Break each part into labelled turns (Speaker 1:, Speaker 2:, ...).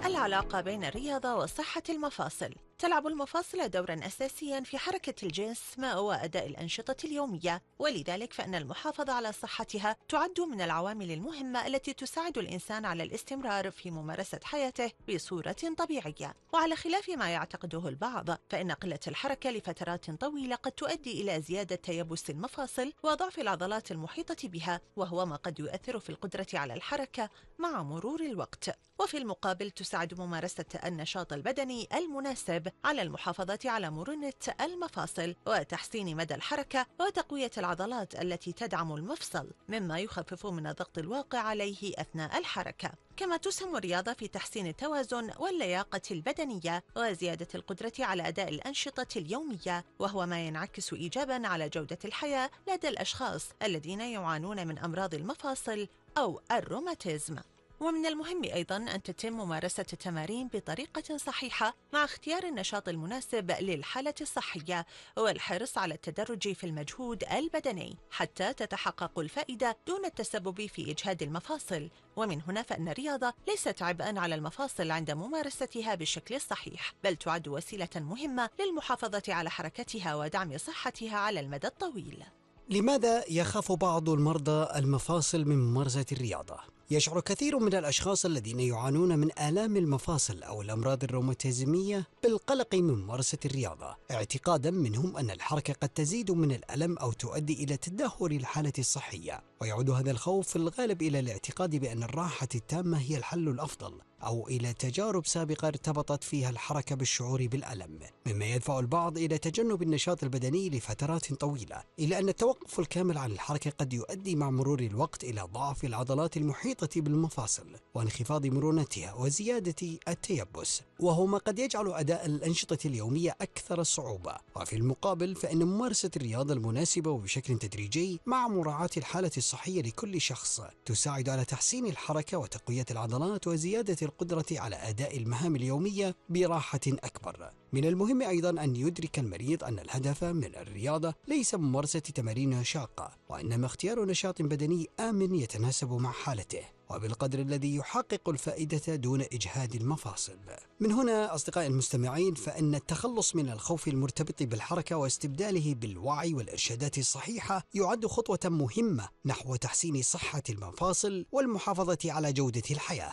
Speaker 1: العلاقة بين الرياضة وصحة المفاصل. تلعب المفاصل دورا أساسيا في حركة الجسم وأداء الأنشطة اليومية، ولذلك فإن المحافظة على صحتها تعد من العوامل المهمة التي تساعد الإنسان على الاستمرار في ممارسة حياته بصورة طبيعية. وعلى خلاف ما يعتقده البعض، فإن قلة الحركة لفترات طويلة قد تؤدي إلى زيادة تيبس المفاصل وضعف العضلات المحيطة بها، وهو ما قد يؤثر في القدرة على الحركة مع مرور الوقت. وفي المقابل تساعد ممارسة النشاط البدني المناسب على المحافظة على مرونة المفاصل وتحسين مدى الحركة وتقوية العضلات التي تدعم المفصل، مما يخفف من الضغط الواقع عليه أثناء الحركة. كما تسهم الرياضة في تحسين التوازن واللياقة البدنية وزيادة القدرة على أداء الأنشطة اليومية، وهو ما ينعكس إيجاباً على جودة الحياة لدى الأشخاص الذين يعانون من أمراض المفاصل أو الروماتيزم. ومن المهم أيضاً أن تتم ممارسة التمارين بطريقة صحيحة مع اختيار النشاط المناسب للحالة الصحية والحرص على التدرج في المجهود البدني حتى تتحقق الفائدة دون التسبب في إجهاد المفاصل. ومن هنا فإن الرياضة ليست عبئاً على المفاصل عند ممارستها بالشكل الصحيح، بل تعد وسيلة مهمة للمحافظة على حركتها ودعم صحتها على المدى الطويل.
Speaker 2: لماذا يخاف بعض المرضى المفاصل من ممارسة الرياضة؟ يشعر كثير من الأشخاص الذين يعانون من آلام المفاصل أو الأمراض الروماتيزمية بالقلق من ممارسة الرياضة، اعتقادا منهم أن الحركة قد تزيد من الألم أو تؤدي إلى تدهور الحالة الصحية. ويعود هذا الخوف في الغالب إلى الاعتقاد بأن الراحة التامة هي الحل الأفضل، أو إلى تجارب سابقة ارتبطت فيها الحركة بالشعور بالألم، مما يدفع البعض إلى تجنب النشاط البدني لفترات طويلة، إلا أن التوقف الكامل عن الحركة قد يؤدي مع مرور الوقت إلى ضعف العضلات المحيطة بالمفاصل وانخفاض مرونتها وزيادة التيبس، وهو ما قد يجعل أداء الأنشطة اليومية أكثر صعوبة. وفي المقابل فإن ممارسة الرياضة المناسبة وبشكل تدريجي مع مراعاة الحالة الصحية لكل شخص تساعد على تحسين الحركة وتقوية العضلات وزيادة القدرة على أداء المهام اليومية براحة أكبر. من المهم أيضا أن يدرك المريض أن الهدف من الرياضة ليس ممارسة تمارين شاقة، وإنما اختيار نشاط بدني آمن يتناسب مع حالته وبالقدر الذي يحقق الفائدة دون إجهاد المفاصل. من هنا أصدقائي المستمعين، فإن التخلص من الخوف المرتبط بالحركة واستبداله بالوعي والإرشادات الصحيحة يعد خطوة مهمة نحو تحسين صحة المفاصل والمحافظة على جودة الحياة.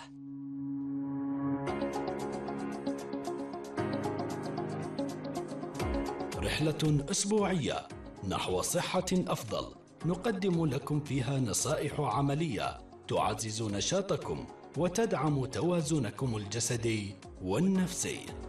Speaker 3: رحلة أسبوعية نحو صحة أفضل، نقدم لكم فيها نصائح عملية تعزز نشاطكم وتدعم توازنكم الجسدي والنفسي.